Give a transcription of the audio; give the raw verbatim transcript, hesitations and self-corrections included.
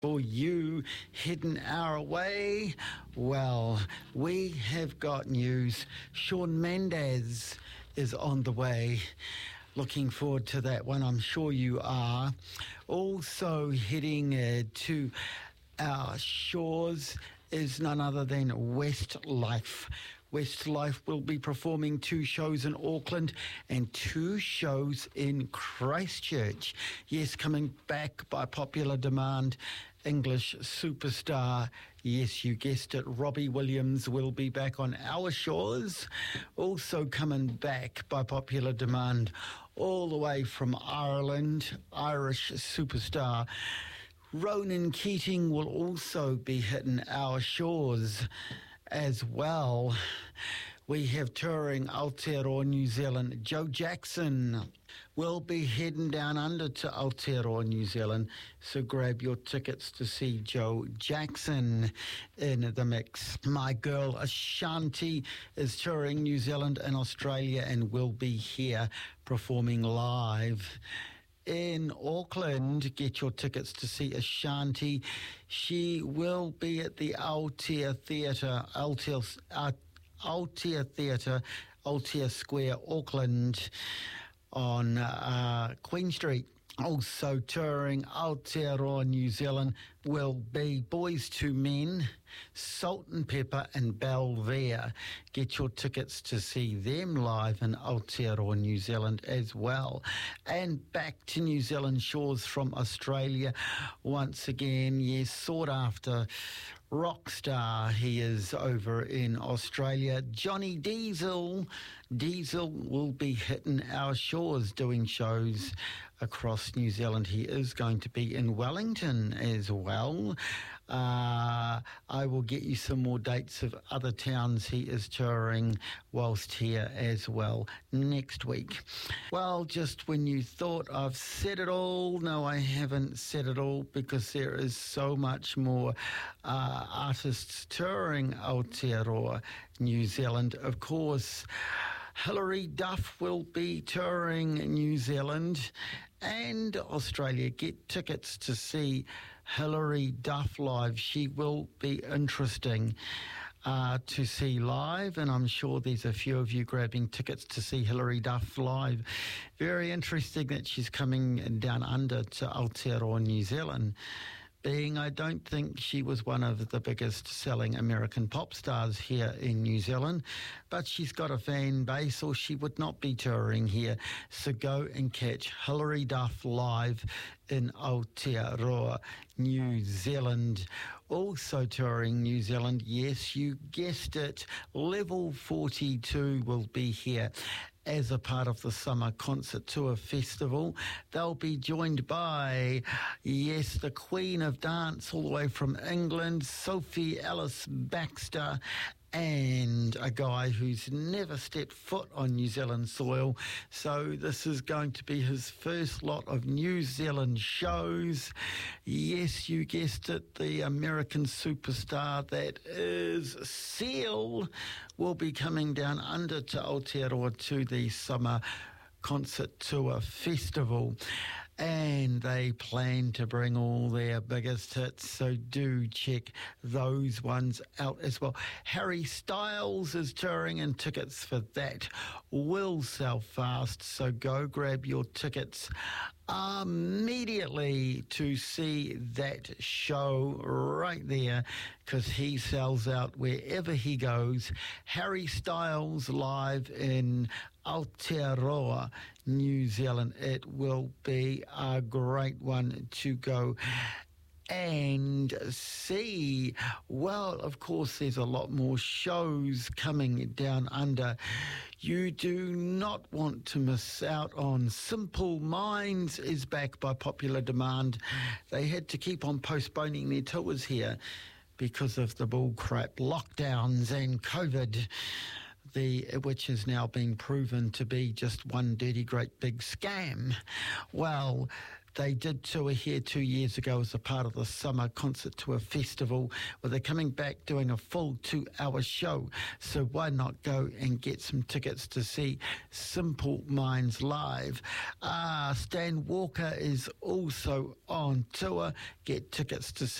For you heading our way, well, we have got news. Shawn Mendes is on the way. Looking forward to that one, I'm sure you are. Also heading uh, to our shores is none other than Westlife. Westlife will be performing two shows in Auckland and two shows in Christchurch. Yes, coming back by popular demand, English superstar, yes, you guessed it, Robbie Williams will be back on our shores. Also coming back by popular demand, all the way from Ireland, Irish superstar Ronan Keating will also be hitting our shores as well. We have touring Aotearoa, New Zealand. Joe Jackson will be heading down under to Aotearoa, New Zealand. So grab your tickets to see Joe Jackson in the mix. My girl Ashanti is touring New Zealand and Australia and will be here performing live in Auckland. Get your tickets to see Ashanti. She will be at the Aotea Theatre, Aotea, uh, Aotea Theatre, Aotea Square, Auckland, on uh, Queen Street. Also touring Aotearoa, New Zealand will be Boys to Men, Salt and Pepper and Belvedere. Get your tickets to see them live in Aotearoa, New Zealand as well. And back to New Zealand shores from Australia once again. Yes, sought after rock star he is over in Australia. Johnny Diesel. Diesel will be hitting our shores doing shows across New Zealand. He is going to be in Wellington as well. Uh, I will get you some more dates of other towns he is touring whilst here as well next week. Well, just when you thought I've said it all, no, I haven't said it all, because there is so much more uh, artists touring Aotearoa, New Zealand. Of course, Hilary Duff will be touring New Zealand and Australia. Get tickets to see Hilary Duff live. She will be interesting uh, to see live, and I'm sure there's a few of you grabbing tickets to see Hilary Duff live. Very interesting that she's coming down under to Aotearoa, New Zealand, being I don't think she was one of the biggest selling American pop stars here in New Zealand, but she's got a fan base or she would not be touring here. So go and catch Hilary Duff live in Aotearoa, New Zealand. Also touring New Zealand, yes, you guessed it, Level forty-two will be here as a part of the Summer Concert Tour Festival. They'll be joined by, yes, the Queen of Dance all the way from England, Sophie Ellis Baxter, and a guy who's never stepped foot on New Zealand soil. So this is going to be his first lot of New Zealand shows. Yes, you guessed it, the American superstar that is Seal will be coming down under to Aotearoa to the Summer Concert Tour Festival, and they plan to bring all their biggest hits, so do check those ones out as well. Harry Styles is touring, and tickets for that will sell fast, so go grab your tickets immediately to see that show right there, because he sells out wherever he goes. Harry Styles live in Aotearoa, New Zealand. It will be a great one to go and see. Well, of course, there's a lot more shows coming down under. You do not want to miss out on Simple Minds is back by popular demand. They had to keep on postponing their tours here because of the bullcrap lockdowns and COVID, the which has now been proven to be just one dirty great big scam. Well, They did tour here two years ago as a part of the Summer Concert Tour Festival. Well, they're coming back doing a full two-hour show, so why not go and get some tickets to see Simple Minds live? Uh, Stan Walker is also on tour. Get tickets to